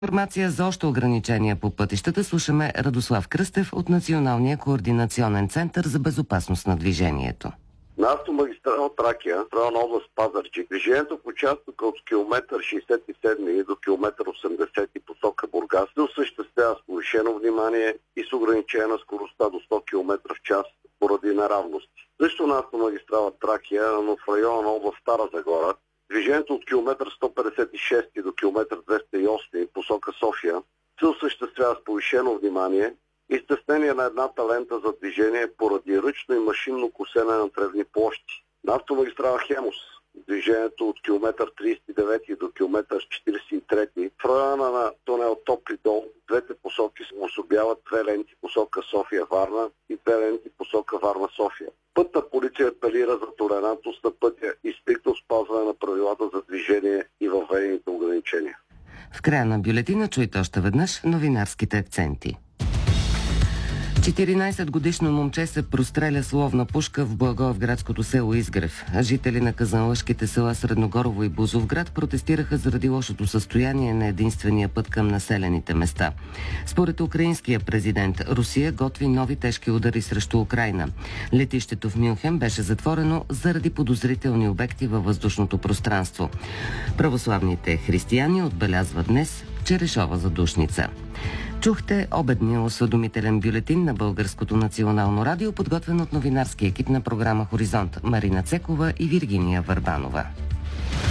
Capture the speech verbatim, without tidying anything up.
Информация за още ограничения по пътищата слушаме Радослав Кръстев от Националния координационен център за безопасност на движението. На автомагистрала Тракия, в района област Пазарджик, движението в участъка от километър шейсет и седем до километър осемдесет и посока Бургас се осъществява с повишено внимание и с ограничена скоростта до сто километра в час поради неравности. Също на автомагистрала Тракия, но в района на област Стара Загора, движението от километър сто петдесет и шест до километър двеста и осем посока София се осъществява с повишено внимание и стеснение на едната лента за движение поради ръчно и машинно косене на тревни площи. На автомагистрала Хемус движението от километър тридесет и девети до километър четиридесет и трети в района на тунел Топли дол двете посоки се обособяват две ленти посока София-Варна и две ленти посока Варна-София. Пътна полиция апелира за толерантност на пътя и стриктно спазване на правилата за движение и въведените ограничения. В края на бюлетина чуйте още веднъж новинарските акценти. четиринайсетгодишно момче се простреля с ловна пушка в благоевградското село Изгрев. Жители на казанлъшките села Средногорово и Бузовград протестираха заради лошото състояние на единствения път към населените места. Според украинския президент, Русия готви нови тежки удари срещу Украйна. Летището в Мюнхен беше затворено заради подозрителни обекти във въздушното пространство. Православните християни отбелязват днес Черешова задушница. Чухте обедния осведомителен бюлетин на Българското национално радио, подготвен от новинарски екип на програма Хоризонт Марина Цекова и Виргиния Върбанова.